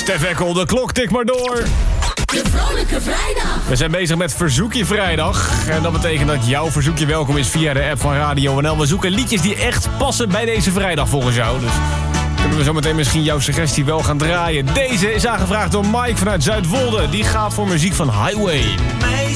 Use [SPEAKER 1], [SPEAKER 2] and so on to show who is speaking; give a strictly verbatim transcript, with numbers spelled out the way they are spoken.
[SPEAKER 1] Stef Eckel, de klok tikt maar door.
[SPEAKER 2] De Vrolijke Vrijdag.
[SPEAKER 1] We zijn bezig met Verzoekje Vrijdag. En dat betekent dat jouw verzoekje welkom is via de app van Radio N L. We zoeken liedjes die echt passen bij deze vrijdag volgens jou. Dus kunnen we zo meteen misschien jouw suggestie wel gaan draaien. Deze is aangevraagd door Mike vanuit Zuidwolde. Die gaat voor muziek van Highway.